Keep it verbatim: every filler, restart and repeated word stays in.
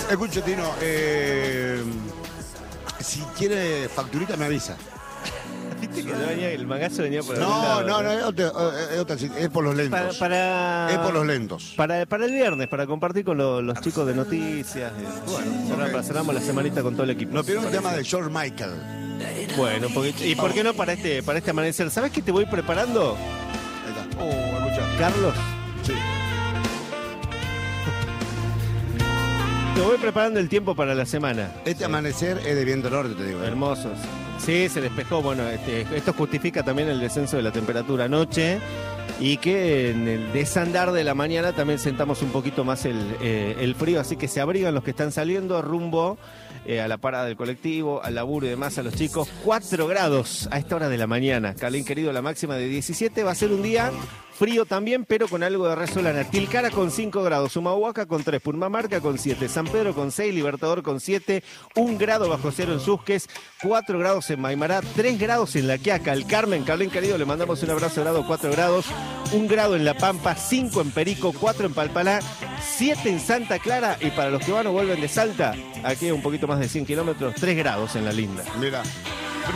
Escuche, Tino, eh, si quiere facturita me avisa. Viste que no venía, el magazo venía por No, algún lado, no, no, es, otra, es, otra, es por los lentos. Para, para, es por los lentos. Para, para el viernes, para compartir con lo, los chicos de noticias. Eh, bueno, cerramos, Okay. cerramos la semanita con todo el equipo. Nos pidieron un tema de George Michael. Bueno, porque, ¿y por qué no para este, para este amanecer? ¿Sabes qué te voy preparando? Ahí está. Oh, escucha. Carlos, Sí. te voy preparando el tiempo para la semana. Este amanecer es de viento norte, te digo. ¿eh? Hermosos. Sí, se despejó. Bueno, este, esto justifica también el descenso de la temperatura anoche y que en el desandar de la mañana también sentamos un poquito más el, eh, el frío, así que se abrigan los que están saliendo rumbo eh, a la parada del colectivo, al laburo y demás a los chicos. cuatro grados a esta hora de la mañana. Carlín querido, la máxima de diecisiete. Va a ser un día frío también, pero con algo de resolana. Tilcara con cinco grados, Humahuaca con tres, Purmamarca con siete, San Pedro con seis, Libertador con siete, un grado bajo cero en Susques, cuatro grados en Maimará, tres grados en La Quiaca, el Carmen. Carlín querido, le mandamos un abrazo, grado cuatro grados, un grado en La Pampa, cinco en Perico, cuatro en Palpalá, siete en Santa Clara, y para los que van o vuelven de Salta, aquí un poquito más de cien kilómetros, tres grados en La Linda. Mira.